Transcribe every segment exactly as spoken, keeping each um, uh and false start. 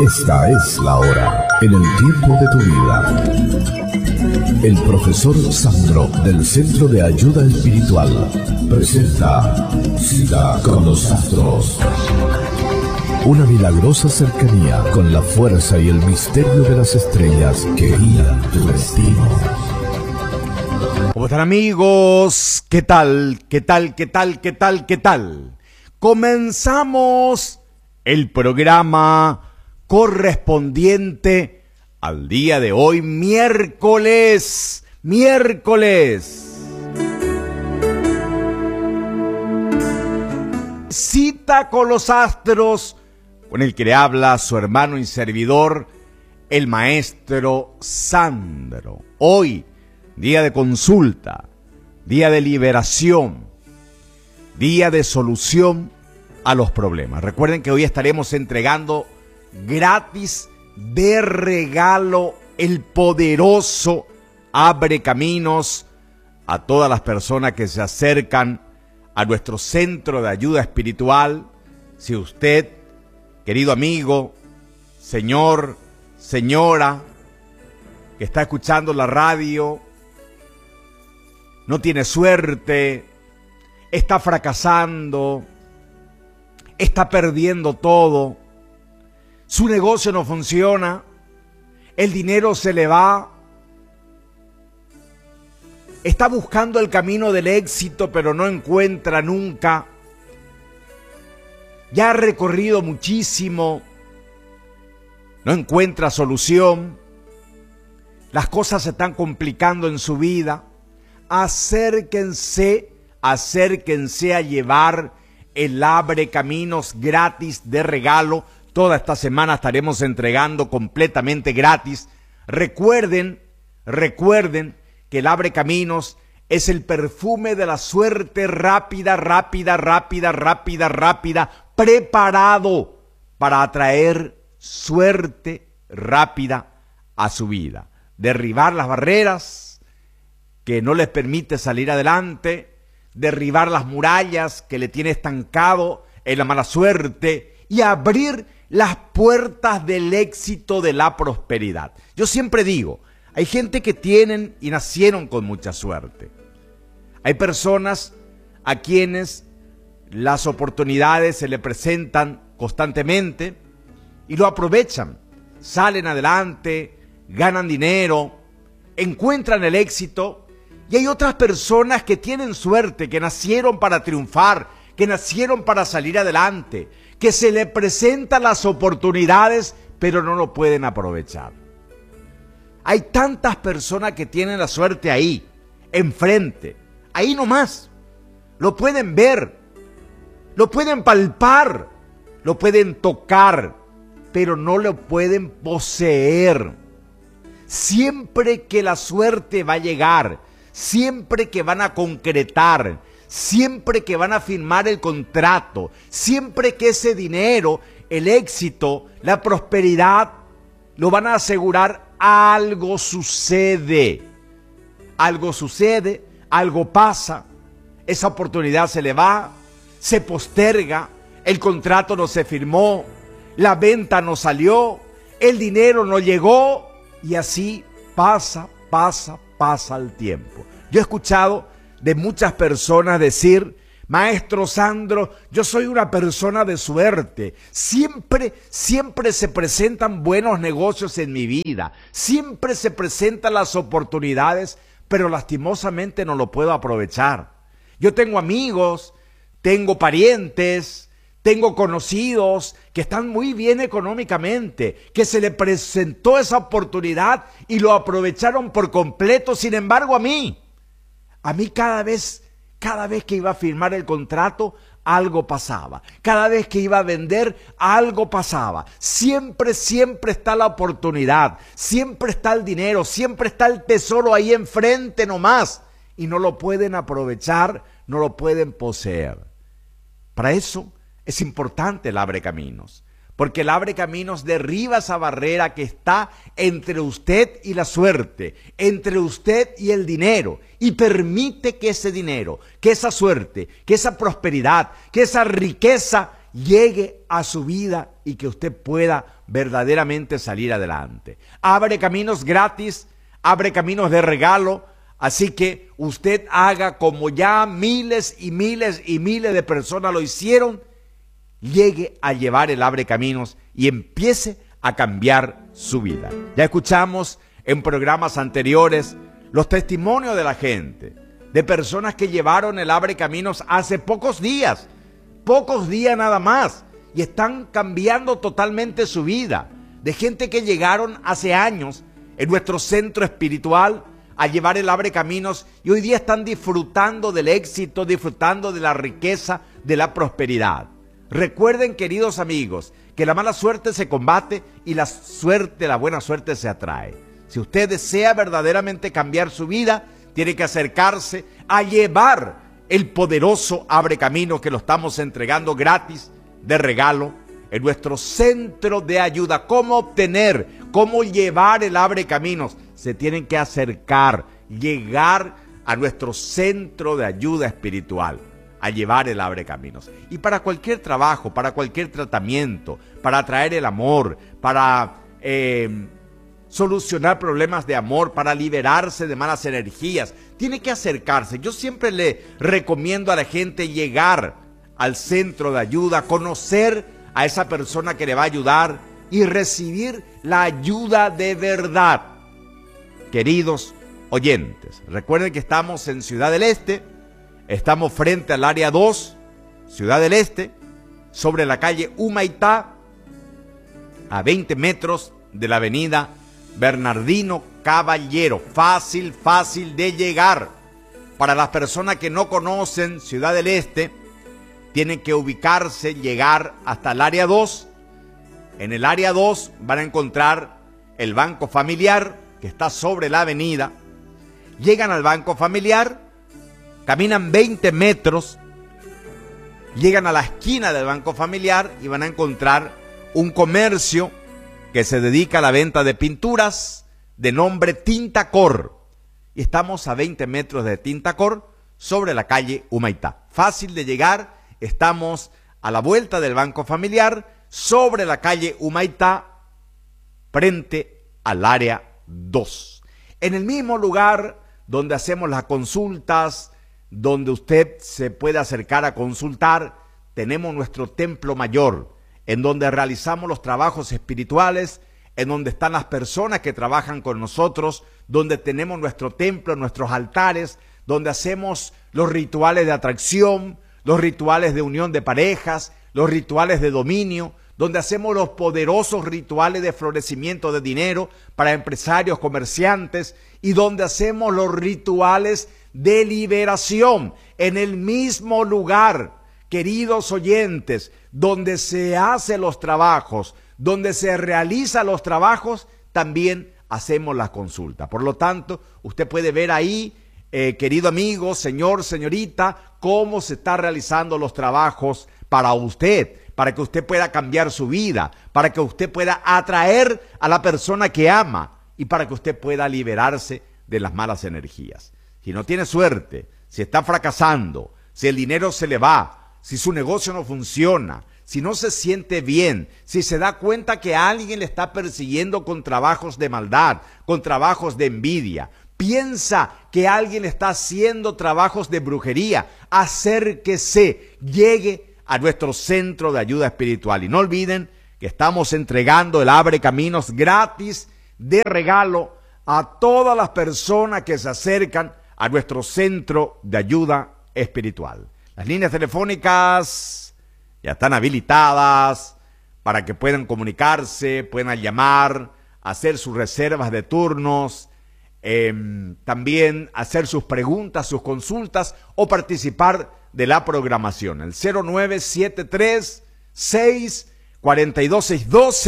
Esta es la hora, en el tiempo de tu vida. El profesor Sandro, del Centro de Ayuda Espiritual, presenta Cita con los Astros. Una milagrosa cercanía con la fuerza y el misterio de las estrellas que guían tu destino. ¿Cómo están, amigos? ¿Qué tal? ¿Qué tal? ¿Qué tal? ¿Qué tal? ¿Qué tal? Comenzamos el programa correspondiente al día de hoy, miércoles, miércoles. Cita con los astros, con el que le habla su hermano y servidor, el maestro Sandro. Hoy, día de consulta, día de liberación, día de solución a los problemas. Recuerden que hoy estaremos entregando gratis de regalo el poderoso Abre Caminos a todas las personas que se acercan a nuestro centro de ayuda espiritual. Si usted, querido amigo, señor, señora, que está escuchando la radio, no tiene suerte, está fracasando, está perdiendo todo, su negocio no funciona, el dinero se le va, está buscando el camino del éxito pero no encuentra nunca, ya ha recorrido muchísimo, no encuentra solución, las cosas se están complicando en su vida. Acérquense, acérquense a llevar el Abre Caminos gratis de regalo. Toda esta semana estaremos entregando completamente gratis. Recuerden, recuerden que el Abre Caminos es el perfume de la suerte rápida, rápida, rápida, rápida, rápida, preparado para atraer suerte rápida a su vida. Derribar las barreras que no les permite salir adelante, derribar las murallas que le tiene estancado en la mala suerte y abrir las puertas del éxito, de la prosperidad. Yo siempre digo, hay gente que tienen y nacieron con mucha suerte. Hay personas a quienes las oportunidades se le presentan constantemente y lo aprovechan, salen adelante, ganan dinero, encuentran el éxito. Y hay otras personas que tienen suerte, que nacieron para triunfar, que nacieron para salir adelante, que se les presentan las oportunidades, pero no lo pueden aprovechar. Hay tantas personas que tienen la suerte ahí, enfrente, ahí nomás. Lo pueden ver, lo pueden palpar, lo pueden tocar, pero no lo pueden poseer. Siempre que la suerte va a llegar, siempre que van a concretar, siempre que van a firmar el contrato, siempre que ese dinero, el éxito, la prosperidad, lo van a asegurar, algo sucede. Algo sucede, algo pasa, esa oportunidad se le va, se posterga, el contrato no se firmó, la venta no salió, el dinero no llegó y así pasa, pasa, pasa el tiempo. Yo he escuchado de muchas personas decir, maestro Sandro, yo soy una persona de suerte, siempre, siempre se presentan buenos negocios en mi vida, siempre se presentan las oportunidades, pero lastimosamente no lo puedo aprovechar. Yo tengo amigos, tengo parientes, tengo conocidos que están muy bien económicamente, que se les presentó esa oportunidad y lo aprovecharon por completo. Sin embargo, a mí, a mí cada vez, cada vez que iba a firmar el contrato, algo pasaba. Cada vez que iba a vender, algo pasaba. Siempre, siempre está la oportunidad, siempre está el dinero, siempre está el tesoro ahí enfrente nomás. Y no lo pueden aprovechar, no lo pueden poseer. Para eso es importante el Abre Caminos, porque el Abre Caminos derriba esa barrera que está entre usted y la suerte, entre usted y el dinero, y permite que ese dinero, que esa suerte, que esa prosperidad, que esa riqueza llegue a su vida y que usted pueda verdaderamente salir adelante. Abre caminos gratis, abre caminos de regalo, así que usted haga como ya miles y miles y miles de personas lo hicieron, llegue a llevar el abre caminos y empiece a cambiar su vida. Ya escuchamos en programas anteriores los testimonios de la gente, de personas que llevaron el abre caminos hace pocos días, pocos días nada más, y están cambiando totalmente su vida, de gente que llegaron hace años en nuestro centro espiritual a llevar el abre caminos y hoy día están disfrutando del éxito, disfrutando de la riqueza, de la prosperidad. Recuerden, queridos amigos, que la mala suerte se combate y la suerte, la buena suerte se atrae. Si usted desea verdaderamente cambiar su vida, tiene que acercarse a llevar el poderoso abre camino que lo estamos entregando gratis, de regalo, en nuestro centro de ayuda. ¿Cómo obtener, cómo llevar el abre caminos? Se tienen que acercar, llegar a nuestro centro de ayuda espiritual, a llevar el abre caminos. Y para cualquier trabajo, para cualquier tratamiento, para atraer el amor, para eh, solucionar problemas de amor, para liberarse de malas energías, tiene que acercarse. Yo siempre le recomiendo a la gente llegar al centro de ayuda, conocer a esa persona que le va a ayudar y recibir la ayuda de verdad. Queridos oyentes, recuerden que estamos en Ciudad del Este, estamos frente al área dos, Ciudad del Este, sobre la calle Humaitá, a veinte metros de la avenida Bernardino Caballero. Fácil, fácil de llegar. Para las personas que no conocen Ciudad del Este, tienen que ubicarse, llegar hasta el área dos. En el área dos van a encontrar el Banco Familiar, que está sobre la avenida. Llegan al Banco Familiar, caminan veinte metros, llegan a la esquina del Banco Familiar y van a encontrar un comercio que se dedica a la venta de pinturas de nombre Tintacor. Y estamos a veinte metros de Tintacor, sobre la calle Humaitá. Fácil de llegar, estamos a la vuelta del Banco Familiar, sobre la calle Humaitá, frente al área dos. En el mismo lugar donde hacemos las consultas, donde usted se puede acercar a consultar, tenemos nuestro templo mayor, en donde realizamos los trabajos espirituales, en donde están las personas que trabajan con nosotros, donde tenemos nuestro templo, nuestros altares, donde hacemos los rituales de atracción, los rituales de unión de parejas, los rituales de dominio, donde hacemos los poderosos rituales de florecimiento de dinero para empresarios, comerciantes, y donde hacemos los rituales de liberación en el mismo lugar, queridos oyentes, donde se hacen los trabajos, donde se realizan los trabajos, también hacemos la consulta. Por lo tanto, usted puede ver ahí, eh, querido amigo, señor, señorita, cómo se están realizando los trabajos para usted, para que usted pueda cambiar su vida, para que usted pueda atraer a la persona que ama y para que usted pueda liberarse de las malas energías. Si no tiene suerte, si está fracasando, si el dinero se le va, si su negocio no funciona, si no se siente bien, si se da cuenta que alguien le está persiguiendo con trabajos de maldad, con trabajos de envidia, piensa que alguien está haciendo trabajos de brujería, acérquese, llegue a nuestro centro de ayuda espiritual. Y no olviden que estamos entregando el abre caminos gratis de regalo a todas las personas que se acercan a nuestro centro de ayuda espiritual. Las líneas telefónicas ya están habilitadas para que puedan comunicarse, puedan llamar, hacer sus reservas de turnos, eh, también hacer sus preguntas, sus consultas o participar de la programación. El cero nueve siete tres, seis cuatro dos, seis uno dos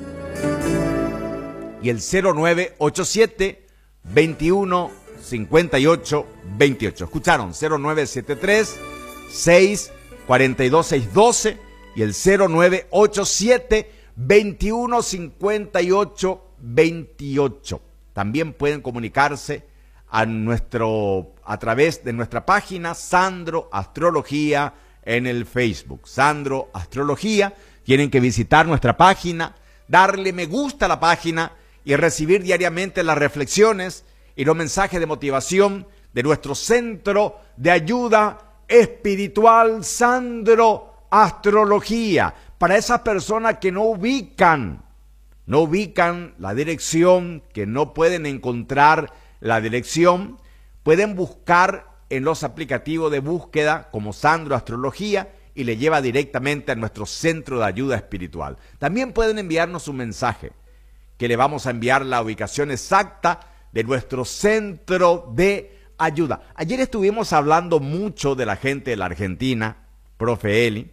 y el cero nueve ocho siete, veintiuno cincuenta y ocho veintiocho. ¿Escucharon? cero nueve siete tres, seis cuatro dos, seis uno dos y el cero nueve ocho siete, veintiuno cincuenta y ocho veintiocho. También pueden comunicarse a nuestro a través de nuestra página Sandro Astrología en el Facebook, Sandro Astrología. Tienen que visitar nuestra página, darle me gusta a la página y recibir diariamente las reflexiones y los mensajes de motivación de nuestro Centro de Ayuda Espiritual Sandro Astrología. Para esas personas que no ubican, no ubican la dirección, que no pueden encontrar la dirección, pueden buscar en los aplicativos de búsqueda como Sandro Astrología y le lleva directamente a nuestro Centro de Ayuda Espiritual. También pueden enviarnos un mensaje que le vamos a enviar la ubicación exacta de nuestro Centro de Ayuda. Ayer estuvimos hablando mucho de la gente de la Argentina, profe Eli,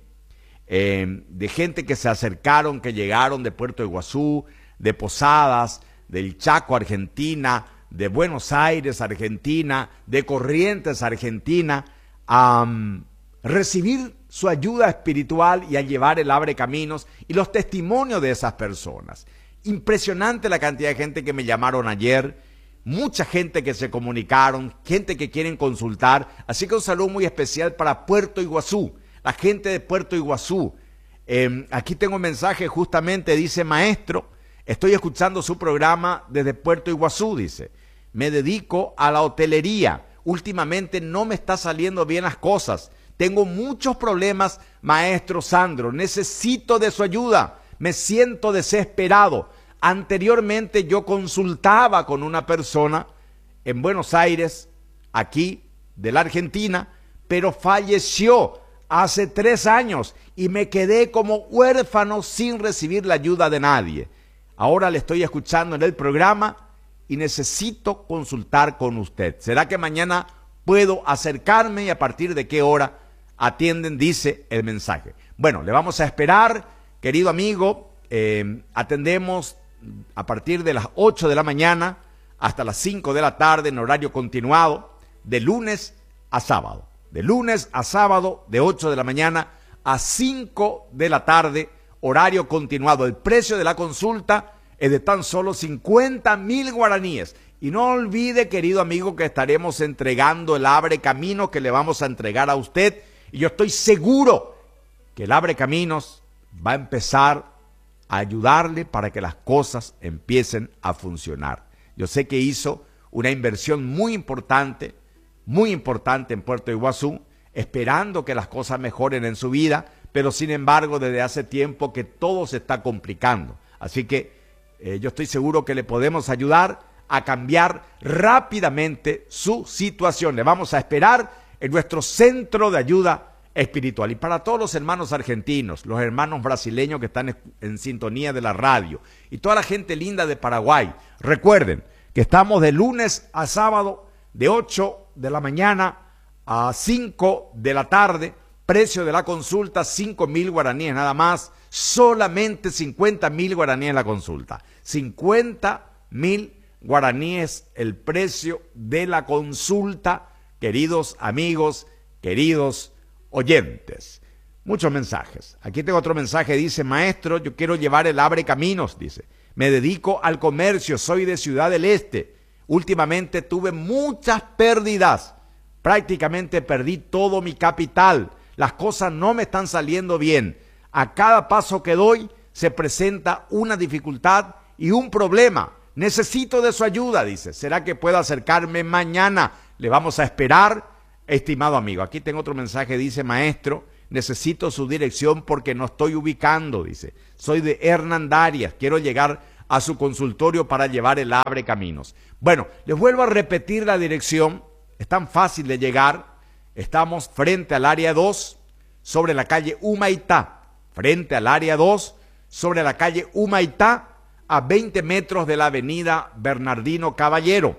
eh, de gente que se acercaron, que llegaron de Puerto Iguazú, de Posadas, del Chaco, Argentina, de Buenos Aires, Argentina, de Corrientes, Argentina, a um, recibir su ayuda espiritual y a llevar el Abre Caminos y los testimonios de esas personas. Impresionante la cantidad de gente que me llamaron ayer, mucha gente que se comunicaron, gente que quieren consultar, así que un saludo muy especial para Puerto Iguazú, la gente de Puerto Iguazú. Eh, aquí tengo un mensaje justamente, dice: maestro, estoy escuchando su programa desde Puerto Iguazú, dice, me dedico a la hotelería, últimamente no me está saliendo bien las cosas, tengo muchos problemas, maestro Sandro, necesito de su ayuda, me siento desesperado. Anteriormente yo consultaba con una persona en Buenos Aires, aquí de la Argentina, pero falleció hace tres años y me quedé como huérfano sin recibir la ayuda de nadie. Ahora le estoy escuchando en el programa y necesito consultar con usted. ¿Será que mañana puedo acercarme y a partir de qué hora atienden? Dice el mensaje. Bueno, le vamos a esperar, querido amigo. Eh, atendemos a partir de las ocho de la mañana hasta las cinco de la tarde en horario continuado, de lunes a sábado. De lunes a sábado, de ocho de la mañana a cinco de la tarde, horario continuado. El precio de la consulta es de tan solo cincuenta mil guaraníes. Y no olvide, querido amigo, que estaremos entregando el Abre Caminos que le vamos a entregar a usted. Y yo estoy seguro que el Abre Caminos va a empezar a ayudarle para que las cosas empiecen a funcionar. Yo sé que hizo una inversión muy importante, muy importante en Puerto Iguazú, esperando que las cosas mejoren en su vida, pero sin embargo desde hace tiempo que todo se está complicando. Así que eh, yo estoy seguro que le podemos ayudar a cambiar rápidamente su situación. Le vamos a esperar en nuestro Centro de Ayuda Espiritual. Y para todos los hermanos argentinos, los hermanos brasileños que están en sintonía de la radio y toda la gente linda de Paraguay, recuerden que estamos de lunes a sábado de ocho de la mañana a cinco de la tarde, precio de la consulta cinco mil guaraníes nada más, solamente cincuenta mil guaraníes la consulta, cincuenta mil guaraníes el precio de la consulta, queridos amigos, queridos oyentes. Muchos mensajes. Aquí tengo otro mensaje, dice: maestro, yo quiero llevar el Abre Caminos, dice, me dedico al comercio, soy de Ciudad del Este, últimamente tuve muchas pérdidas, prácticamente perdí todo mi capital, las cosas no me están saliendo bien, a cada paso que doy se presenta una dificultad y un problema, necesito de su ayuda, dice, ¿será que puedo acercarme mañana? Le vamos a esperar, estimado amigo. Aquí tengo otro mensaje, dice: maestro, necesito su dirección porque no estoy ubicando, dice, soy de Hernandarias, quiero llegar a su consultorio para llevar el Abre Caminos. Bueno, les vuelvo a repetir la dirección, es tan fácil de llegar, estamos frente al área dos, sobre la calle Humaitá, frente al área dos, sobre la calle Humaitá, a veinte metros de la avenida Bernardino Caballero,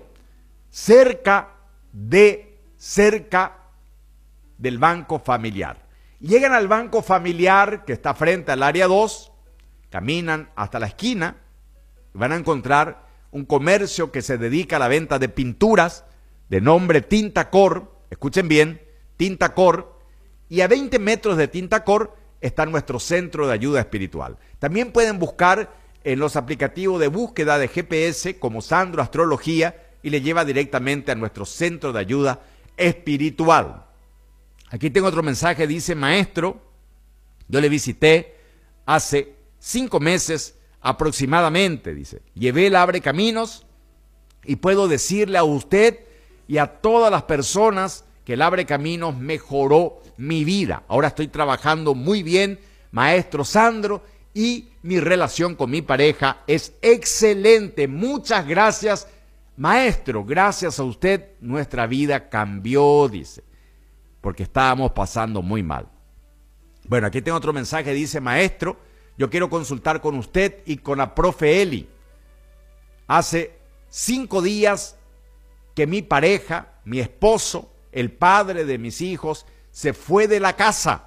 cerca de cerca del Banco Familiar. Llegan al Banco Familiar que está frente al área dos, caminan hasta la esquina, van a encontrar un comercio que se dedica a la venta de pinturas de nombre Tinta Cor, escuchen bien, Tinta Cor, y a veinte metros de Tinta Cor está nuestro Centro de Ayuda Espiritual. También pueden buscar en los aplicativos de búsqueda de G P S como Sandro Astrología y le lleva directamente a nuestro Centro de Ayuda Espiritual. Aquí tengo otro mensaje, dice: maestro, yo le visité hace cinco meses aproximadamente, dice, llevé el Abre Caminos y puedo decirle a usted y a todas las personas que el Abre Caminos mejoró mi vida. Ahora estoy trabajando muy bien, maestro Sandro, y mi relación con mi pareja es excelente. Muchas gracias, maestro. Gracias a usted nuestra vida cambió, dice, porque estábamos pasando muy mal. Bueno, aquí tengo otro mensaje, dice: maestro, yo quiero consultar con usted y con la profe Eli. Hace cinco días que mi pareja, mi esposo, el padre de mis hijos, se fue de la casa,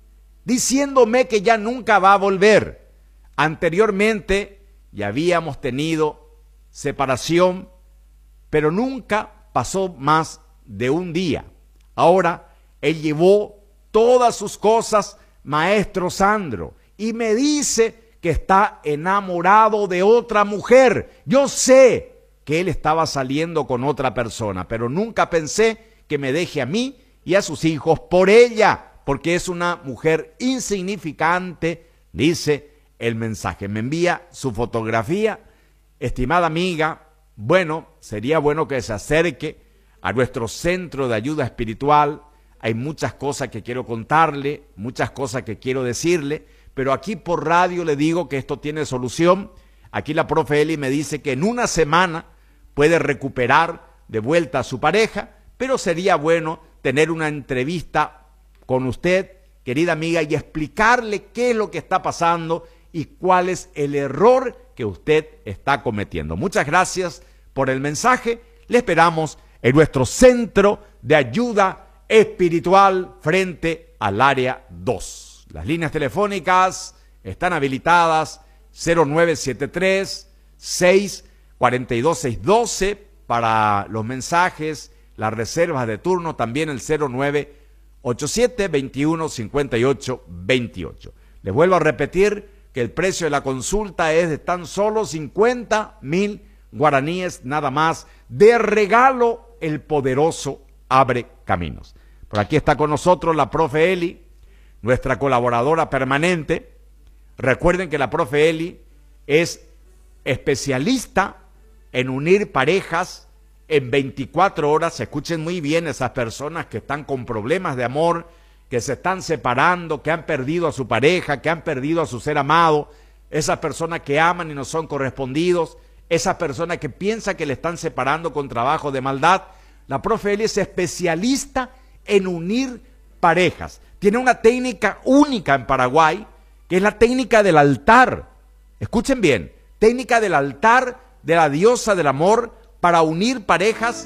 diciéndome que ya nunca va a volver. Anteriormente ya habíamos tenido separación, pero nunca pasó más de un día. Ahora él llevó todas sus cosas, maestro Sandro, y me dice que está enamorado de otra mujer. Yo sé que él estaba saliendo con otra persona, pero nunca pensé que me deje a mí y a sus hijos por ella, porque es una mujer insignificante, dice el mensaje. Me envía su fotografía. Estimada amiga, bueno, sería bueno que se acerque a nuestro centro de ayuda espiritual. Hay muchas cosas que quiero contarle, muchas cosas que quiero decirle, pero aquí por radio le digo que esto tiene solución. Aquí la profe Eli me dice que en una semana puede recuperar de vuelta a su pareja, pero sería bueno tener una entrevista con usted, querida amiga, y explicarle qué es lo que está pasando y cuál es el error que usted está cometiendo. Muchas gracias por el mensaje. Le esperamos en nuestro centro de ayuda espiritual frente al área dos. Las líneas telefónicas están habilitadas: cero nueve siete tres, seis cuatro dos, seis uno dos para los mensajes, las reservas de turno, también el cero nueve ocho siete, veintiuno, cincuenta y ocho, veintiocho. Les vuelvo a repetir que el precio de la consulta es de tan solo cincuenta mil guaraníes, nada más, de regalo. El poderoso Abre Caminos. Por aquí está con nosotros la profe Eli, nuestra colaboradora permanente. Recuerden que la profe Eli es especialista en unir parejas en veinticuatro horas. Escuchen muy bien, esas personas que están con problemas de amor, que se están separando, que han perdido a su pareja, que han perdido a su ser amado, esas personas que aman y no son correspondidos, esas personas que piensan que le están separando con trabajo de maldad. La profe Eli es especialista en unir parejas. Tiene una técnica única en Paraguay, que es la técnica del altar. Escuchen bien, técnica del altar de la diosa del amor para unir parejas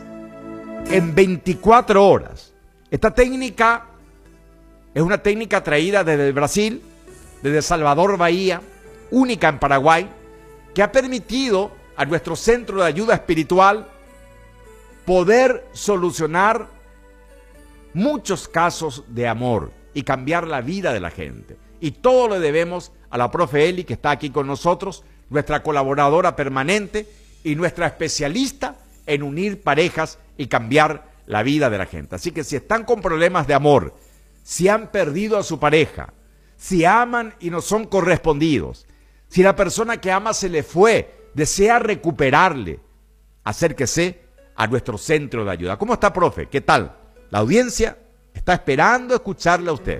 en veinticuatro horas. Esta técnica es una técnica traída desde Brasil, desde Salvador Bahía, única en Paraguay, que ha permitido a nuestro centro de ayuda espiritual poder solucionar muchos casos de amor y cambiar la vida de la gente. Y todo lo debemos a la profe Eli, que está aquí con nosotros, nuestra colaboradora permanente y nuestra especialista en unir parejas y cambiar la vida de la gente. Así que si están con problemas de amor, si han perdido a su pareja, si aman y no son correspondidos, si la persona que ama se le fue, desea recuperarle, acérquese a nuestro centro de ayuda. ¿Cómo está, profe? ¿Qué tal? La audiencia está esperando escucharle a usted.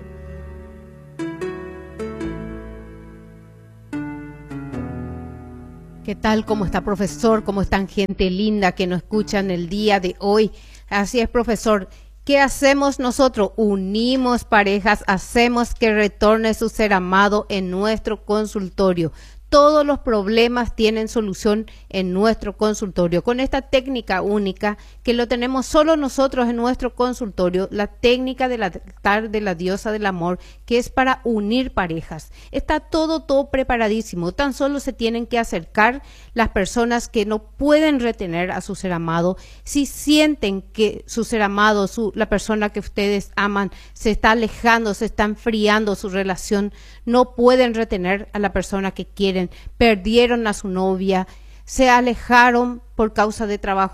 ¿Qué tal? ¿Cómo está, profesor? ¿Cómo están, gente linda que nos escuchan el día de hoy? Así es, profesor. ¿Qué hacemos nosotros? Unimos parejas, hacemos que retorne su ser amado en nuestro consultorio. Todos los problemas tienen solución en nuestro consultorio. Con esta técnica única que lo tenemos solo nosotros en nuestro consultorio, la técnica del altar de la diosa del amor, que es para unir parejas. Está todo, todo preparadísimo. Tan solo se tienen que acercar las personas que no pueden retener a su ser amado. Si sienten que su ser amado, su, la persona que ustedes aman, se está alejando, se está enfriando su relación, no pueden retener a la persona que quieren, perdieron a su novia, se alejaron por causa de trabajo